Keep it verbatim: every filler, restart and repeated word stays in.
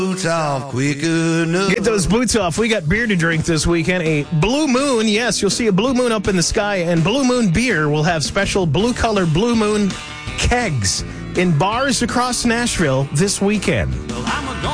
Boots off quick enough. Get those boots off. We got beer to drink this weekend. A Blue Moon. Yes, you'll see a Blue Moon up in the sky. And Blue Moon Beer will have special blue color Blue Moon kegs in bars across Nashville this weekend.